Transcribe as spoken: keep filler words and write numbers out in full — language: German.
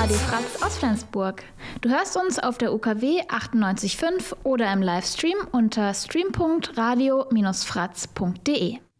Radio Fratz aus Flensburg. Du hörst uns auf der U K W achtundneunzig Komma fünf oder im Livestream unter stream punkt radio Bindestrich fratz punkt de.